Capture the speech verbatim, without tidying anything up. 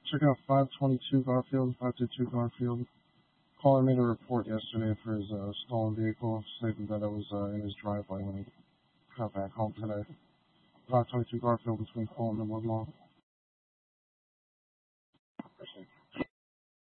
Check out five twenty-two Garfield, five twenty-two Garfield. Caller made a report yesterday for his uh, stolen vehicle, stating that it was uh, in his driveway when he got back home today. five twenty-two Garfield between Fulton and Woodlawn.